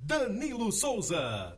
Danilo Souza.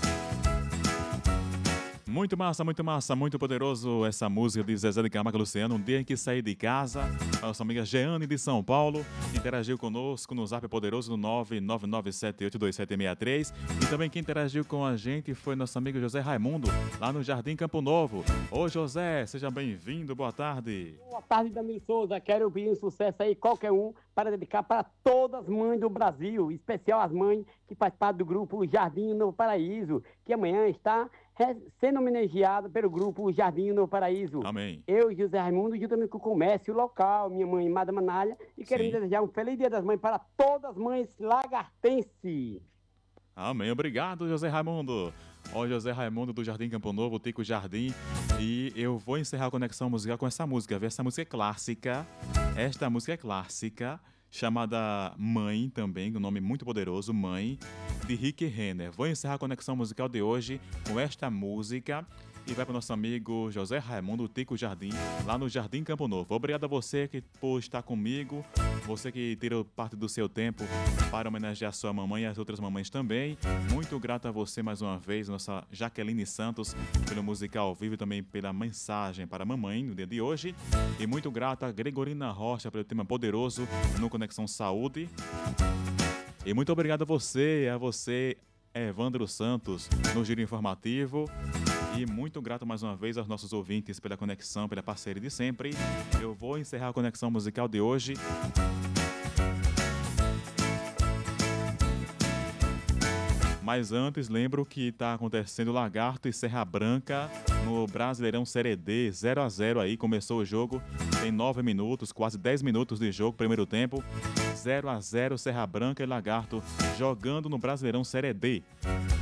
Muito massa, muito poderoso essa música de Zezé de Camargo e Luciano. Um dia em que saí de casa, a nossa amiga Jeane de São Paulo interagiu conosco no Zap Poderoso no 999782763. E também quem interagiu com a gente foi nosso amigo José Raimundo, lá no Jardim Campo Novo. Ô José, seja bem-vindo, boa tarde. Boa tarde, Danilo Souza. Quero pedir um sucesso aí, qualquer um, para dedicar para todas as mães do Brasil, em especial as mães que fazem parte do grupo Jardim Novo Paraíso, que amanhã está sendo homenageado pelo grupo Jardim Novo Paraíso. Amém. Eu, José Raimundo, juntamente com o comércio local, minha mãe, Madama Malha, e quero desejar um feliz Dia das Mães para todas as mães lagartenses. Amém, obrigado, José Raimundo. Ó, José Raimundo do Jardim Campo Novo, Tico Jardim. E eu vou encerrar a conexão musical com essa música. Essa música é clássica. Esta música é clássica, chamada Mãe também, um nome muito poderoso, Mãe, de Rick Renner. Vou encerrar a conexão musical de hoje com esta música e vai para o nosso amigo José Raimundo Tico Jardim, lá no Jardim Campo Novo. Obrigado a você por estar comigo, você que tirou parte do seu tempo para homenagear sua mamãe e as outras mamães também. Muito grato a você mais uma vez, nossa Jaqueline Santos, pelo musical ao vivo e também pela mensagem para a mamãe no dia de hoje. E muito grato a Gregorina Rocha pelo tema poderoso no Conexão Saúde. E muito obrigado a você, Evandro Santos, no Giro Informativo. E muito grato mais uma vez aos nossos ouvintes pela conexão, pela parceria de sempre. Eu vou encerrar a conexão musical de hoje. Mas antes, lembro que está acontecendo Lagarto e Serra Branca no Brasileirão Série D, 0-0 aí, começou o jogo, tem 9 minutos, quase 10 minutos de jogo, primeiro tempo, 0-0 Serra Branca e Lagarto jogando no Brasileirão Série D.